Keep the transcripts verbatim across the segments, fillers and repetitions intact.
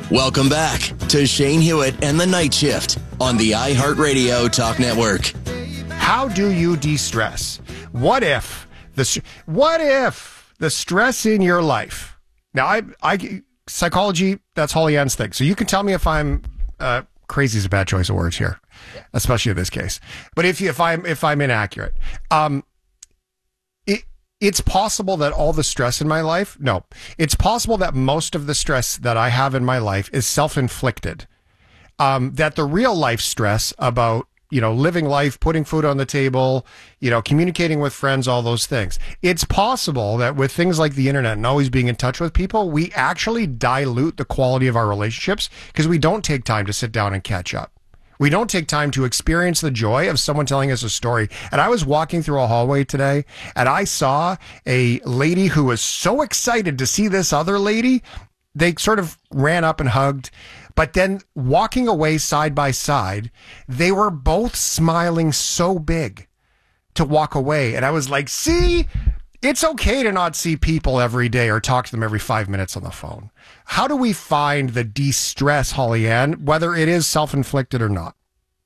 Welcome back to Shane Hewitt and the Night Shift on the iHeartRadio Talk Network. How do you de-stress? What if the what if the stress in your life? Now, I, I psychology, that's Holly Ann's thing. So you can tell me if I'm uh, crazy is a bad choice of words here, especially in this case. But if you, if I'm if I'm inaccurate, um, it it's possible that all the stress in my life. No, it's possible that most of the stress that I have in my life is self-inflicted. Um, that the real life stress about, you know, living life, putting food on the table, you know, communicating with friends, all those things. It's possible that with things like the internet and always being in touch with people, we actually dilute the quality of our relationships because we don't take time to sit down and catch up. We don't take time to experience the joy of someone telling us a story. And I was walking through a hallway today and I saw a lady who was so excited to see this other lady. They sort of ran up and hugged. But then walking away side by side, they were both smiling so big to walk away. And I was like, see, it's okay to not see people every day or talk to them every five minutes on the phone. How do we find the de-stress, Holly Ann, whether it is self-inflicted or not?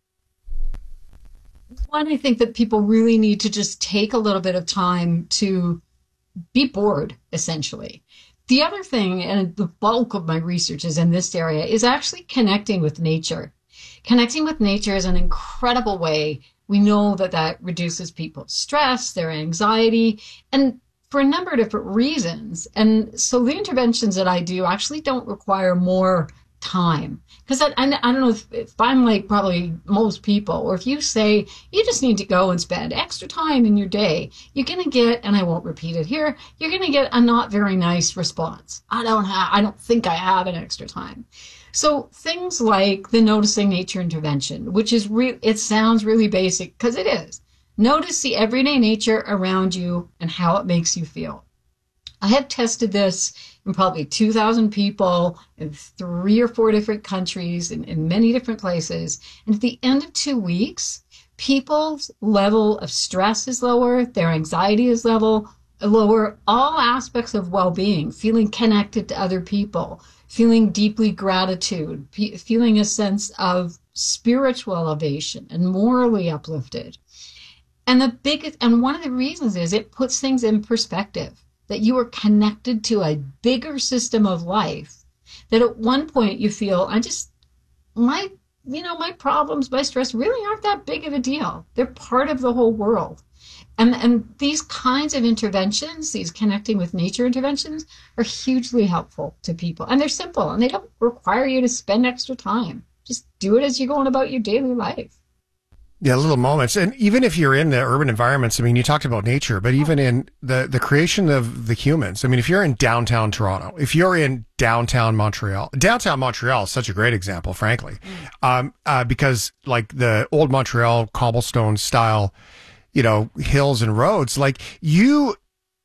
One, I think that people really need to just take a little bit of time to be bored, essentially. The other thing, and the bulk of my research is in this area, is actually connecting with nature. Connecting with nature is an incredible way. We know that that reduces people's stress, their anxiety, and for a number of different reasons. And so the interventions that I do actually don't require more time. Because I, I, I don't know if, if I'm like probably most people, or if you say you just need to go and spend extra time in your day, you're going to get, and I won't repeat it here, you're going to get a not very nice response. I don't have, I don't think I have an extra time. So things like the noticing nature intervention, which is real, it sounds really basic because it is. Notice the everyday nature around you and how it makes you feel. I have tested this in probably two thousand people in three or four different countries in, in many different places. And at the end of two weeks, people's level of stress is lower, their anxiety is level lower, all aspects of well-being, feeling connected to other people, feeling deeply gratitude, pe- feeling a sense of spiritual elevation and morally uplifted. And the biggest, and one of the reasons is it puts things in perspective. That you are connected to a bigger system of life, that at one point you feel, I just, my, you know, my problems, my stress really aren't that big of a deal. They're part of the whole world. And, and these kinds of interventions, these connecting with nature interventions, are hugely helpful to people. And they're simple, and they don't require you to spend extra time. Just do it as you're going about your daily life. Yeah, little moments. And even if you're in the urban environments, I mean, you talked about nature, but even in the, the creation of the humans, I mean, if you're in downtown Toronto, if you're in downtown Montreal, downtown Montreal is such a great example, frankly, um, uh, because like the old Montreal cobblestone style, you know, hills and roads, like you,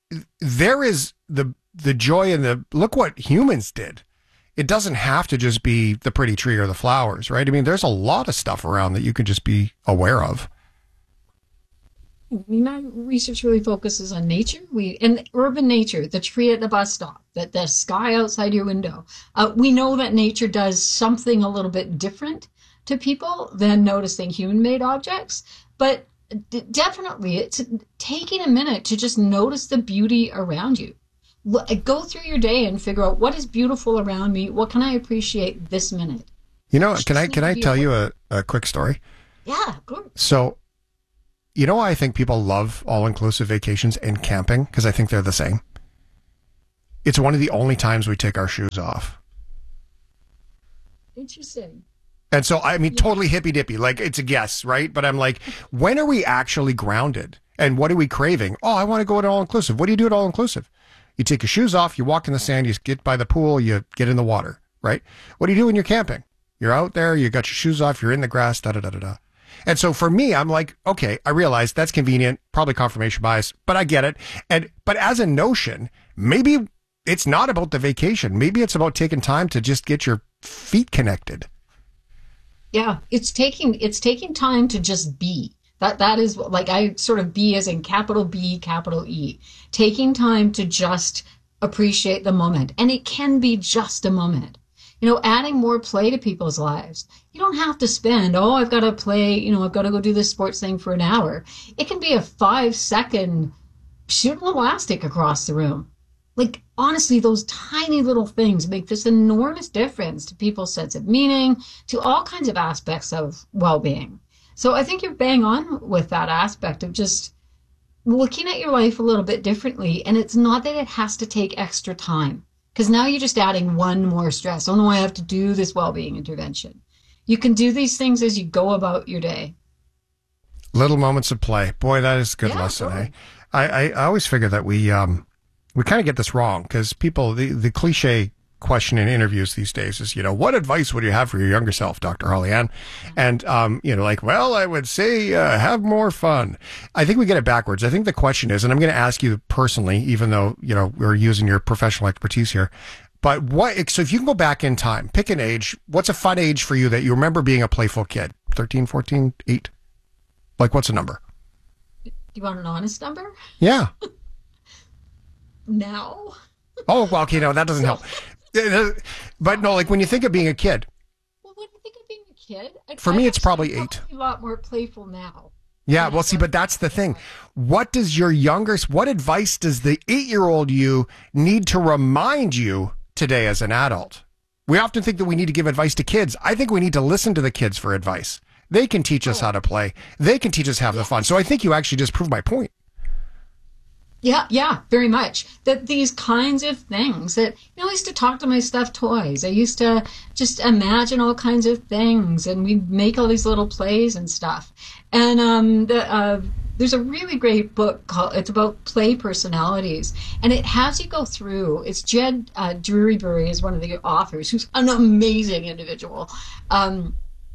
there is the, the joy in the, look what humans did. It doesn't have to just be the pretty tree or the flowers, right? I mean, there's a lot of stuff around that you can just be aware of. I mean, my research really focuses on nature. We and urban nature, the tree at the bus stop, that the sky outside your window. Uh, we know that nature does something a little bit different to people than noticing human-made objects, but d- definitely it's taking a minute to just notice the beauty around you. Go through your day and figure out what is beautiful around me. What can I appreciate this minute? You know, can I can I tell you a, a quick story? Yeah, of course. So, you know why I think people love all-inclusive vacations and camping? Because I think they're the same. It's one of the only times we take our shoes off. Interesting. And so, I mean, Yeah. totally hippy-dippy. Like, it's a guess, right? But I'm like, when are we actually grounded? And what are we craving? Oh, I want to go to all-inclusive. What do you do at all-inclusive? You take your shoes off, you walk in the sand, you get by the pool, you get in the water, right? What do you do when you're camping? You're out there, you got your shoes off, you're in the grass, da da da da da. And so for me, I'm like, okay, I realize that's convenient, probably confirmation bias, but I get it. And but as a notion, maybe it's not about the vacation. Maybe it's about taking time to just get your feet connected. Yeah, it's taking it's taking time to just be. That that is like I sort of be as in capital B, capital E. Taking time to just appreciate the moment. And it can be just a moment. You know, adding more play to people's lives. You don't have to spend, oh, I've got to play, you know, I've got to go do this sports thing for an hour. It can be a five second shoot an elastic across the room. Like, honestly, those tiny little things make this enormous difference to people's sense of meaning, to all kinds of aspects of well-being. So I think you're bang on with that aspect of just looking at your life a little bit differently. And it's not that it has to take extra time, because now you're just adding one more stress. Oh no, I have to do this well-being intervention. You can do these things as you go about your day. Little moments of play. Boy, that is a good Yeah, lesson. totally. Eh? I, I, I always figure that we um we kind of get this wrong, because people, the, the cliche question in interviews these days is, you know, what advice would you have for your younger self, Doctor Holly-Ann? And, um, you know, like, well, I would say uh, have more fun. I think we get it backwards. I think the question is, and I'm going to ask you personally, even though, you know, we're using your professional expertise here, but what, so if you can go back in time, pick an age, what's a fun age for you that you remember being a playful kid? thirteen, fourteen, eight? Like, what's a number? Do you want an honest number? Yeah. Now? Oh, well, okay, no, that doesn't help. But no, like when you think of being a kid, Well, when you think of being a kid, I, For I me, it's actually probably feel eight. A lot more playful now. yeah, well, see, but that's the thing. What does your younger, what advice does the eight-year-old you need to remind you today as an adult? We often think that we need to give advice to kids. I think we need to listen to the kids for advice. They can teach us how to play. They can teach us how to have fun. So I think you actually just proved my point. Yeah, yeah, very much. That these kinds of things that, you know, I used to talk to my stuffed toys. I used to just imagine all kinds of things, and we'd make all these little plays and stuff. And um, the, uh, there's a really great book called, it's about play personalities, and it has you go through, it's Jed uh, Drurybury is one of the authors, who's an amazing individual. Um,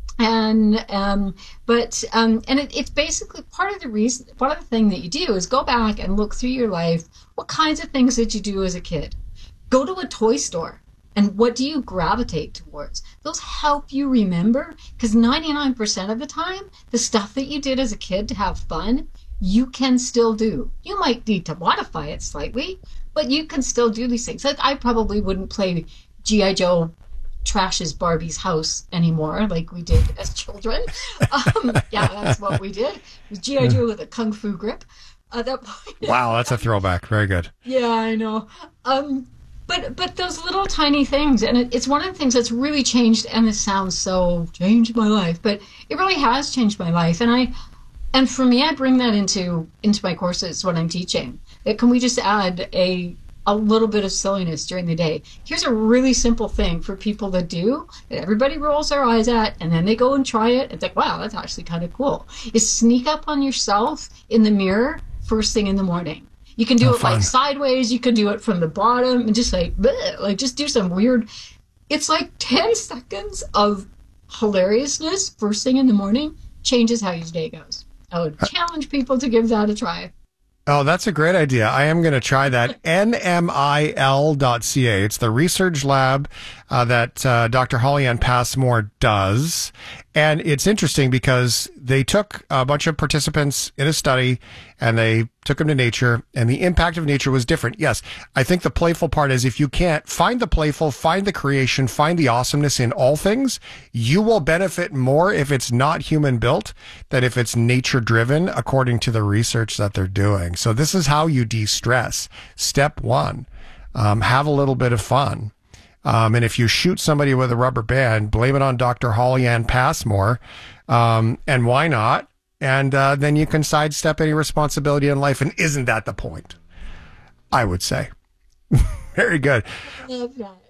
And, um, but, um, and it, it's basically part of the reason, part of the thing that you do is go back and look through your life. What kinds of things did you do as a kid? Go to a toy store, and what do you gravitate towards? Those help you remember, because ninety-nine percent of the time, the stuff that you did as a kid to have fun, you can still do. You might need to modify it slightly, but you can still do these things. Like, I probably wouldn't play G I. Joe trashes Barbie's house anymore like we did as children. Um, yeah, that's what we did. It was G I. Joe with a kung fu grip at that point. Wow, that's a throwback. Very good. Yeah, I know. Um, but but those little tiny things, and it, it's one of the things that's really changed, and this sounds so changed my life, but it really has changed my life. And I and for me, I bring that into into my courses when I'm teaching. That can we just add a a little bit of silliness during the day. Here's a really simple thing for people to do that everybody rolls their eyes at, and then they go and try it. It's like, wow, that's actually kind of cool. Is sneak up on yourself in the mirror first thing in the morning. You can do Oh, it like fun. sideways. You can do it from the bottom and just like, bleh, like just do some weird. It's like ten seconds of hilariousness first thing in the morning changes how your day goes. I would challenge people to give that a try. Oh, that's a great idea. I am going to try that. N M I L dot C A. It's the research lab uh, that uh, Doctor Holly-Ann Passmore does. And it's interesting because they took a bunch of participants in a study and they took them to nature, and the impact of nature was different. Yes, I think the playful part is if you can't find the playful, find the creation, find the awesomeness in all things, you will benefit more if it's not human built than if it's nature driven, according to the research that they're doing. So this is how you de-stress. Step one, um, have a little bit of fun. Um, and if you shoot somebody with a rubber band, blame it on Doctor Holly-Ann Passmore. Um, and why not? And uh, then you can sidestep any responsibility in life. And isn't that the point? I would say. Very good. Love that.